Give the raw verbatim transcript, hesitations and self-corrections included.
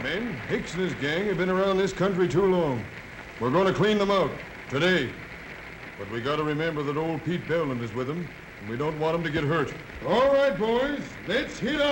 Men, Hicks and his gang have been around this country too long. We're going to clean them out today. But we got to remember that old Pete Belland is with them, and we don't want him to get hurt. All right, boys. Let's hit out.